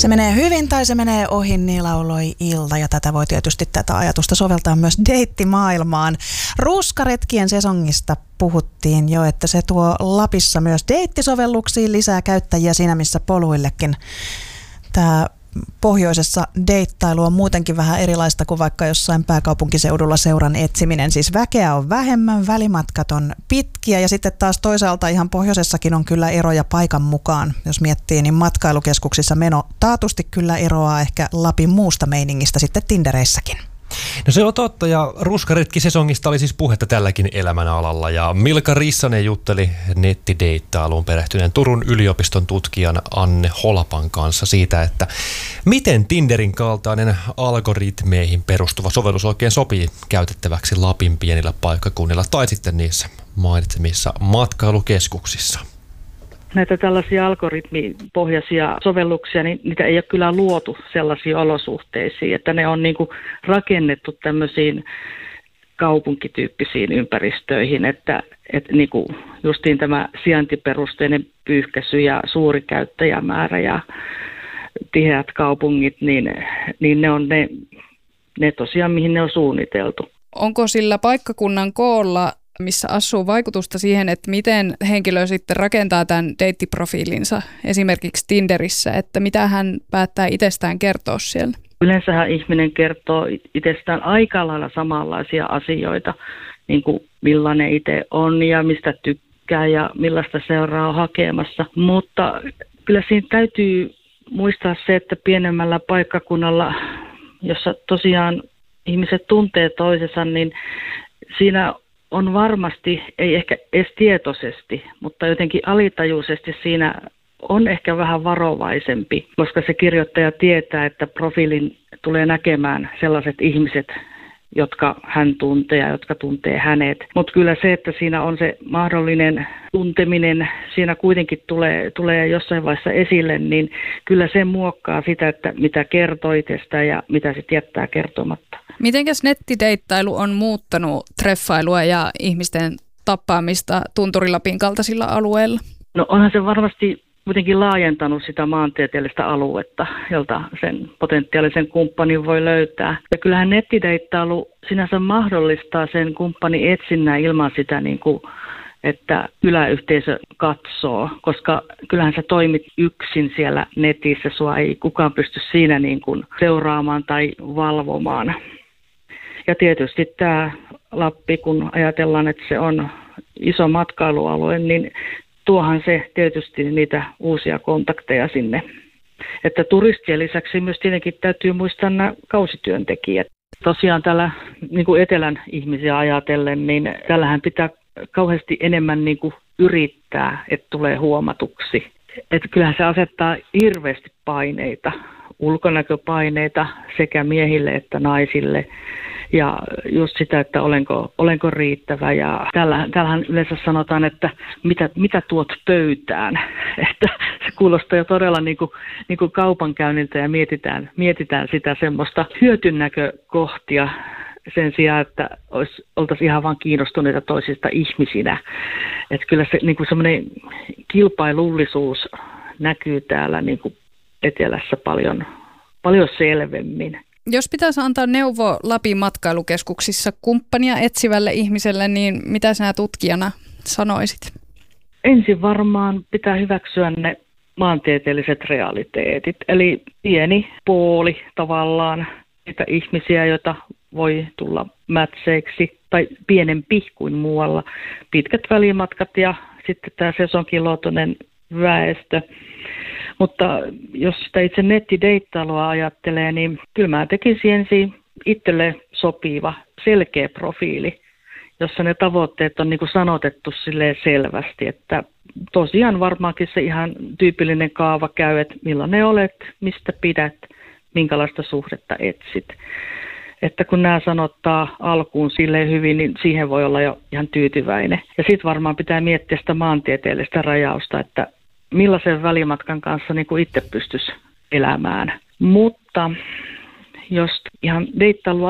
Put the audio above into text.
Se menee hyvin tai se menee ohi, niin lauloi Ilta, ja tätä voi tietysti tätä ajatusta soveltaa myös deittimaailmaan. Ruuskaretkien sesongista puhuttiin jo, että se tuo Lapissa myös deittisovelluksiin lisää käyttäjiä siinä, missä poluillekin. Tämä pohjoisessa deittailu on muutenkin vähän erilaista kuin vaikka jossain pääkaupunkiseudulla seuran etsiminen. Siis väkeä on vähemmän, välimatkat on pitkiä ja sitten taas toisaalta ihan pohjoisessakin on kyllä eroja paikan mukaan. Jos miettii, niin matkailukeskuksissa meno taatusti kyllä eroaa ehkä Lapin muusta meiningistä sitten Tindereissäkin. No se on totta, ja ruuskaretki-sesongista oli siis puhetta tälläkin elämänalalla, ja Milka Rissanen jutteli nettideittailuun perehtyneen Turun yliopiston tutkijan Anne Holapan kanssa siitä, että miten Tinderin kaltainen algoritmeihin perustuva sovellus oikein sopii käytettäväksi Lapin pienillä paikkakunnilla tai sitten niissä mainitsemissa matkailukeskuksissa. Näitä tällaisia algoritmipohjaisia sovelluksia, niin niitä ei ole kyllä luotu sellaisiin olosuhteisiin, että ne on niin kuin rakennettu tämmöisiin kaupunkityyppisiin ympäristöihin, että niin kuin justiin tämä sijaintiperusteinen pyyhkäisy ja suuri käyttäjämäärä ja tiheät kaupungit, niin ne on ne tosiaan, mihin ne on suunniteltu. Onko sillä paikkakunnan koolla, missä asuu, vaikutusta siihen, että miten henkilö sitten rakentaa tämän deittiprofiilinsa esimerkiksi Tinderissä, että mitä hän päättää itsestään kertoa siellä? Yleensähän ihminen kertoo itsestään aika lailla samanlaisia asioita, niin kuin millainen itse on ja mistä tykkää ja millaista seuraa on hakemassa. Mutta kyllä siinä täytyy muistaa se, että pienemmällä paikkakunnalla, jossa tosiaan ihmiset tuntee toisensa, niin siinä on varmasti, ei ehkä edes tietoisesti, mutta jotenkin alitajuisesti siinä on ehkä vähän varovaisempi, koska se kirjoittaja tietää, että profiilin tulee näkemään sellaiset ihmiset, jotka hän tuntee ja jotka tuntee hänet. Mutta kyllä se, että siinä on se mahdollinen tunteminen, siinä kuitenkin tulee jossain vaiheessa esille, niin kyllä se muokkaa sitä, että mitä kertoo itsestään ja mitä sitten jättää kertomatta. Mitenkäs nettideittailu on muuttanut treffailua ja ihmisten tapaamista Tunturi-Lapin kaltaisilla alueilla? No onhan se varmasti kuitenkin laajentanut sitä maantieteellistä aluetta, jolta sen potentiaalisen kumppanin voi löytää. Ja kyllähän nettideittailu sinänsä mahdollistaa sen kumppanin etsinnän ilman sitä, niin kuin, että kyläyhteisö katsoo, koska kyllähän sä toimit yksin siellä netissä, sua ei kukaan pysty siinä niin kuin seuraamaan tai valvomaan. Ja tietysti tämä Lappi, kun ajatellaan, että se on iso matkailualue, niin tuohan se tietysti niitä uusia kontakteja sinne. Että turistien lisäksi myös tietenkin täytyy muistaa nämä kausityöntekijät. Tosiaan täällä niin kuin etelän ihmisiä ajatellen, niin täällähän pitää kauheasti enemmän niin kuin yrittää, että tulee huomatuksi. Että kyllähän se asettaa hirveästi paineita, ulkonäköpaineita sekä miehille että naisille. Ja just sitä, että olenko riittävä. Ja täällähän yleensä sanotaan, että mitä tuot pöytään. Että se kuulostaa jo todella niin kuin kaupankäynniltä ja mietitään sitä semmoista hyötynäkökohtia sen sijaan, että oltaisiin ihan vaan kiinnostuneita toisista ihmisinä. Että kyllä se niin kuin semmoinen kilpailullisuus näkyy täällä niin kuin etelässä paljon selvemmin. Jos pitäisi antaa neuvo Lapin matkailukeskuksissa kumppania etsivälle ihmiselle, niin mitä sinä tutkijana sanoisit? Ensin varmaan pitää hyväksyä ne maantieteelliset realiteetit. Eli pieni pooli tavallaan niitä ihmisiä, joita voi tulla mätseiksi tai pienempi kuin muualla. Pitkät välimatkat ja sitten tämä sesonkiluotoinen väestö. Mutta jos sitä itse nettideittailua ajattelee, niin kyllä mä tekisin ensin itselle sopiva, selkeä profiili, jossa ne tavoitteet on niin kuin sanotettu silleen selvästi, että tosiaan varmaankin se ihan tyypillinen kaava käy, että millainen olet, mistä pidät, minkälaista suhdetta etsit. Että kun nämä sanottaa alkuun silleen hyvin, niin siihen voi olla jo ihan tyytyväinen. Ja sitten varmaan pitää miettiä sitä maantieteellistä rajausta, että millaisen välimatkan kanssa niin kuin itse pystyisi elämään. Mutta jos ihan deittailua